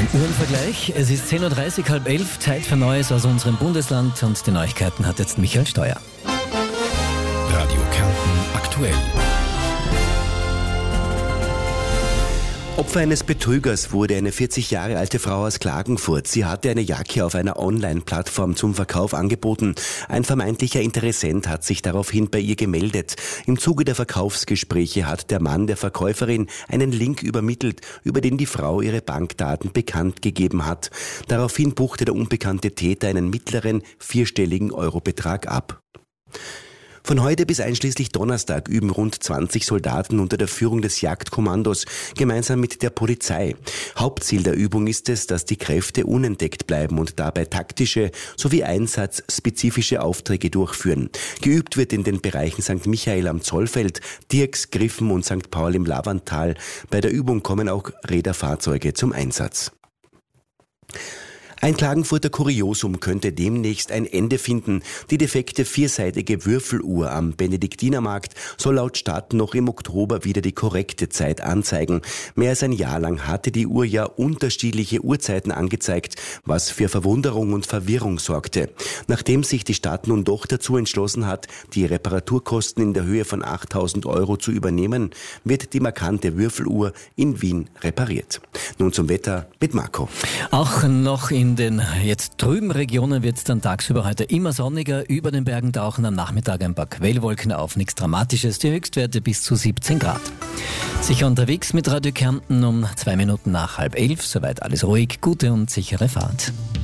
Uhrenvergleich. Es ist 10.30 Uhr, halb 11, Zeit für Neues aus unserem Bundesland und die Neuigkeiten hat jetzt Michael Steuer. Radio Kärnten aktuell. Opfer eines Betrügers wurde eine 40 Jahre alte Frau aus Klagenfurt. Sie hatte eine Jacke auf einer Online-Plattform zum Verkauf angeboten. Ein vermeintlicher Interessent hat sich daraufhin bei ihr gemeldet. Im Zuge der Verkaufsgespräche hat der Mann der Verkäuferin einen Link übermittelt, über den die Frau ihre Bankdaten bekannt gegeben hat. Daraufhin buchte der unbekannte Täter einen mittleren, vierstelligen Eurobetrag ab. Von heute bis einschließlich Donnerstag üben rund 20 Soldaten unter der Führung des Jagdkommandos gemeinsam mit der Polizei. Hauptziel der Übung ist es, dass die Kräfte unentdeckt bleiben und dabei taktische sowie einsatzspezifische Aufträge durchführen. Geübt wird in den Bereichen St. Michael am Zollfeld, Dirks, Griffen und St. Paul im Lavantal. Bei der Übung kommen auch Räderfahrzeuge zum Einsatz. Ein Klagenfurter Kuriosum könnte demnächst ein Ende finden. Die defekte vierseitige Würfeluhr am Benediktinermarkt soll laut Stadt noch im Oktober wieder die korrekte Zeit anzeigen. Mehr als ein Jahr lang hatte die Uhr ja unterschiedliche Uhrzeiten angezeigt, was für Verwunderung und Verwirrung sorgte. Nachdem sich die Stadt nun doch dazu entschlossen hat, die Reparaturkosten in der Höhe von 8.000 € zu übernehmen, wird die markante Würfeluhr in Wien repariert. Nun zum Wetter mit Marco. Auch noch in den jetzt trüben Regionen wird es dann tagsüber heute immer sonniger. Über den Bergen tauchen am Nachmittag ein paar Quellwolken auf. Nichts Dramatisches. Die Höchstwerte bis zu 17 Grad. Sicher unterwegs mit Radio Kärnten um 2 Minuten nach halb 11. Soweit alles ruhig. Gute und sichere Fahrt.